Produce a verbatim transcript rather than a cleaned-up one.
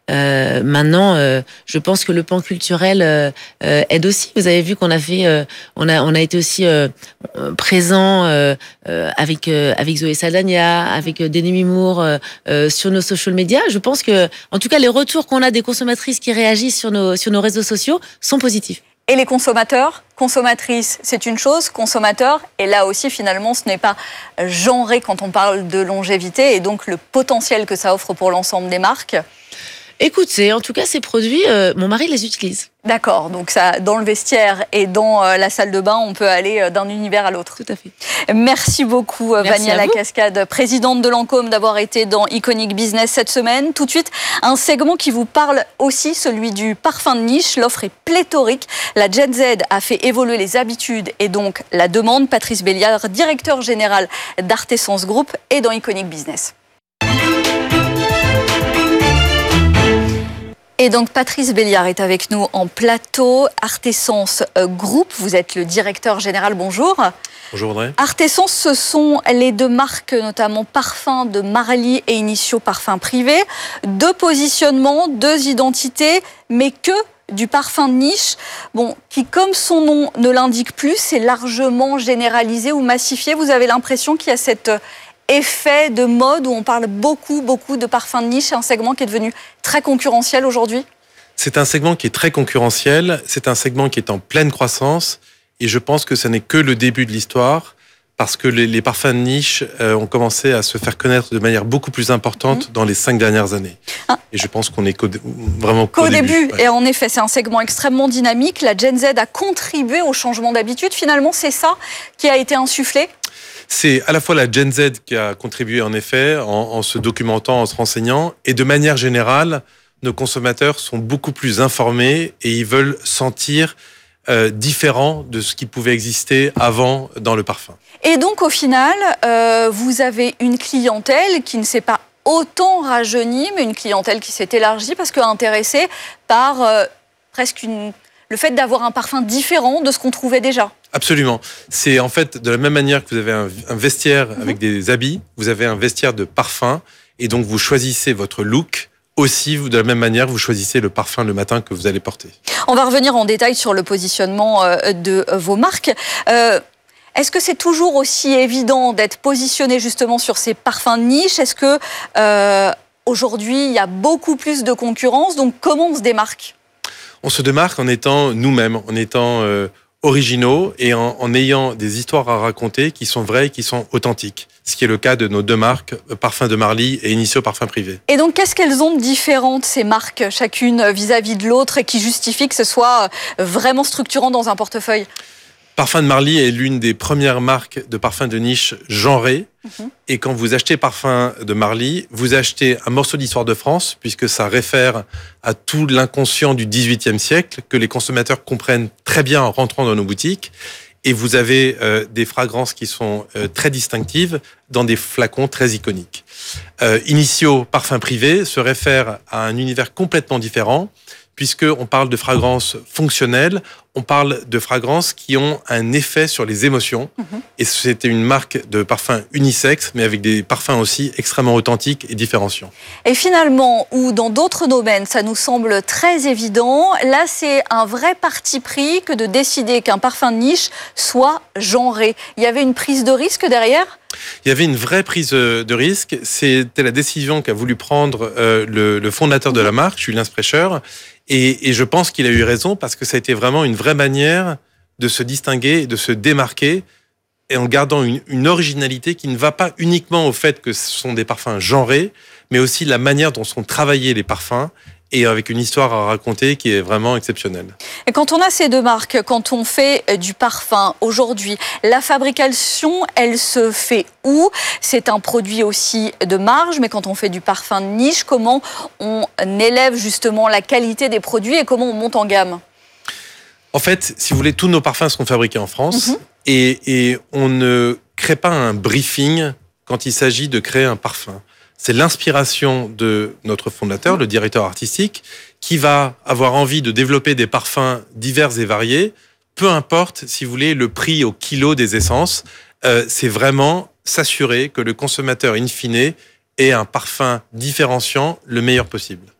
Euh, maintenant, euh, je pense que le pan culturel euh, euh, aide aussi. Vous avez vu qu'on a fait, euh, on a, on a été aussi euh, présent euh, euh, avec euh, avec Zoé Saldana, avec euh, Demi Moore euh, euh, sur nos social media. Je pense que, en tout cas, les retours qu'on a des consommatrices qui réagissent sur nos sur nos réseaux sociaux sont positifs. Et les consommateurs, consommatrices, c'est une chose, consommateurs, et là aussi finalement ce n'est pas genré quand on parle de longévité et donc le potentiel que ça offre pour l'ensemble des marques. Écoutez, en tout cas, ces produits, euh, mon mari les utilise. D'accord, donc ça, dans le vestiaire et dans euh, la salle de bain, on peut aller euh, d'un univers à l'autre. Tout à fait. Merci beaucoup, Merci Vania à vous. Lacascade, présidente de Lancôme, d'avoir été dans Iconic Business cette semaine. Tout de suite, un segment qui vous parle aussi, celui du parfum de niche. L'offre est pléthorique. La Gen Z a fait évoluer les habitudes et donc la demande. Patrice Béliard, directeur général d'Artessence Group, est dans Iconic Business. Et donc Patrice Béliard est avec nous en plateau. Artessence Group, vous êtes le directeur général, bonjour. Bonjour Audrey. Artessence, ce sont les deux marques, notamment Parfum de Marly et Initio Parfum Privé. Deux positionnements, deux identités, mais que du parfum de niche, bon, qui comme son nom ne l'indique plus, c'est largement généralisé ou massifié. Vous avez l'impression qu'il y a cet effet de mode où on parle beaucoup, beaucoup de parfums de niche, un segment qui est devenu très concurrentiel aujourd'hui? C'est un segment qui est très concurrentiel, c'est un segment qui est en pleine croissance et je pense que ce n'est que le début de l'histoire parce que les, les parfums de niche euh, ont commencé à se faire connaître de manière beaucoup plus importante mmh. dans les cinq dernières années. Ah. Et je pense qu'on est qu'au, vraiment qu'au, qu'au début. début. Ouais. Et en effet, c'est un segment extrêmement dynamique. La Gen Z a contribué au changement d'habitude. Finalement, c'est ça qui a été insufflé? C'est à la fois la Gen Z qui a contribué en effet en, en se documentant, en se renseignant, et de manière générale, nos consommateurs sont beaucoup plus informés et ils veulent sentir euh, différent de ce qui pouvait exister avant dans le parfum. Et donc au final, euh, vous avez une clientèle qui ne s'est pas autant rajeunie, mais une clientèle qui s'est élargie parce qu'intéressée par euh, presque une... le fait d'avoir un parfum différent de ce qu'on trouvait déjà. Absolument. C'est en fait de la même manière que vous avez un, un vestiaire mmh. avec des habits, vous avez un vestiaire de parfum et donc vous choisissez votre look. Aussi, vous, de la même manière, vous choisissez le parfum le matin que vous allez porter. On va revenir en détail sur le positionnement euh, de euh, vos marques. Euh, est-ce que c'est toujours aussi évident d'être positionné justement sur ces parfums de niche? Est-ce que euh, aujourd'hui, il y a beaucoup plus de concurrence? Donc, comment on se démarque? On se démarque en étant nous-mêmes, en étant euh, originaux et en, en ayant des histoires à raconter qui sont vraies et qui sont authentiques. Ce qui est le cas de nos deux marques, Parfum de Marly et Initio Parfum Privé. Et donc, qu'est-ce qu'elles ont de différentes, ces marques, chacune vis-à-vis de l'autre, et qui justifie que ce soit vraiment structurant dans un portefeuille? Parfum de Marly est l'une des premières marques de parfums de niche genrés. Mmh. Et quand vous achetez Parfum de Marly, vous achetez un morceau d'histoire de France, puisque ça réfère à tout l'inconscient du dix-huitième siècle, que les consommateurs comprennent très bien en rentrant dans nos boutiques. Et vous avez euh, des fragrances qui sont euh, très distinctives dans des flacons très iconiques. Euh, Initio Parfum Privé se réfère à un univers complètement différent, puisqu'on parle de fragrances fonctionnelles, on parle de fragrances qui ont un effet sur les émotions. Mmh. Et c'était une marque de parfum unisexe, mais avec des parfums aussi extrêmement authentiques et différenciants. Et finalement, ou dans d'autres domaines, ça nous semble très évident, là c'est un vrai parti pris que de décider qu'un parfum de niche soit genré. Il y avait une prise de risque derrière ? Il y avait une vraie prise de risque. C'était la décision qu'a voulu prendre euh, le, le fondateur de la marque, Julien Sprecher. Et, et je pense qu'il a eu raison parce que ça a été vraiment une vraie manière de se distinguer, de se démarquer et en gardant une, une originalité qui ne va pas uniquement au fait que ce sont des parfums genrés, mais aussi la manière dont sont travaillés les parfums et avec une histoire à raconter qui est vraiment exceptionnelle. Et quand on a ces deux marques, quand on fait du parfum aujourd'hui, la fabrication, elle se fait où? C'est un produit aussi de marge, mais quand on fait du parfum de niche, comment on élève justement la qualité des produits et comment on monte en gamme? En fait, si vous voulez, tous nos parfums sont fabriqués en France. Mm-hmm. et, et on ne crée pas un briefing quand il s'agit de créer un parfum. C'est l'inspiration de notre fondateur, le directeur artistique, qui va avoir envie de développer des parfums divers et variés, peu importe, si vous voulez, le prix au kilo des essences. Euh, c'est vraiment s'assurer que le consommateur, in fine, ait un parfum différenciant le meilleur possible.